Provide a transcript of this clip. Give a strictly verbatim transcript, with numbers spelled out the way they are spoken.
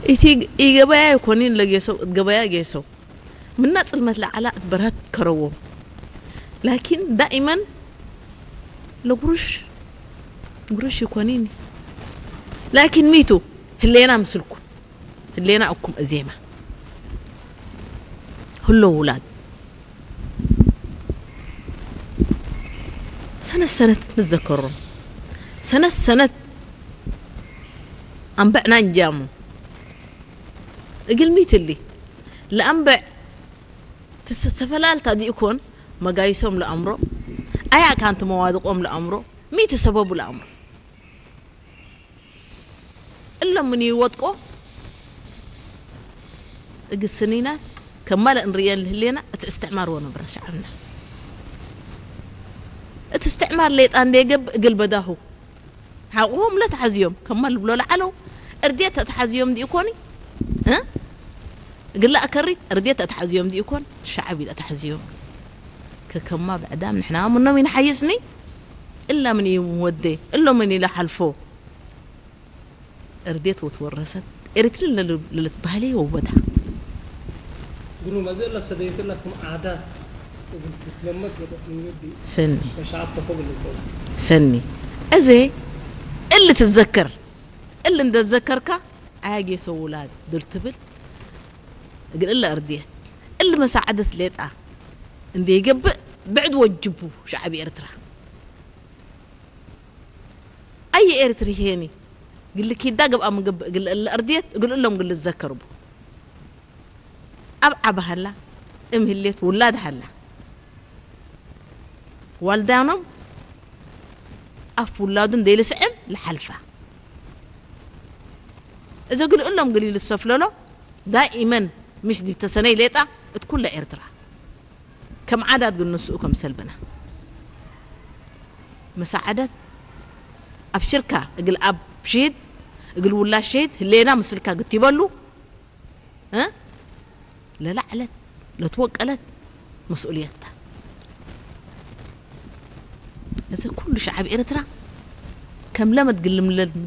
إتي إجابة يكونين لجيسو إجابة جيسو من ناس المثل على برهت كروم لكن دائما لبرش برش يكونين لكن ميتو اللي أنا مسلكم اللي أنا أكم أزيمة هلو أولاد سنة سنة نتذكرهم سنة سنة أنبعنا نجامو اقل ميت اللي لأنبع تسفلال تادي يكون مقايسهم لأمره أيا كانت موادقهم لأمره ميت سبب الأمر إلا من يوضقه اقل سنينات كمال انريال لهلينا اتستعمار ونبرش عنا اتستعمار ليت ان يقب قل بداهو هم لا تحزيهم كمال بلو لعلو ارديت تحزيهم دي يكوني ها قل لا اكريت ارديت تحزيهم دي يكون شعبي لا تحزيهم ككما بعدام نحنا منو من حيسني الا من يمودي الا من يلحلفو ارديت وتورست اريتل للبهلي وبدها قولوا ما زال سديت لكم أعداء لما يدي سني شعب فوق سني أزي اللي تتذكر اللي نتذكرك عاجي سولاد دول تبل قل إلا أرديت اللي ما ساعدت ليتها اللي يجب بعد وجبوا شعبي إرترا أي إرتري هني قل لك يداقب أم قب قل إلا أرديت قل لهم قل تذكروا أبعب هلا أم هليت ولاد هلا والدانهم أف ولادهم ديل سعم لحلفة إذا قل لهم قليل السفلولو دائما مش دي تسني ليتا تكون لإرترا كم عدد قل نسوكم سلبنا مساعدة أبشركة قل أب شيد قل ولا شيد هلينا مسلكا قلت يبلو ها لا لعلت لا توكلت مسؤوليتها إذا كل شعب إرترا كم لما تقلم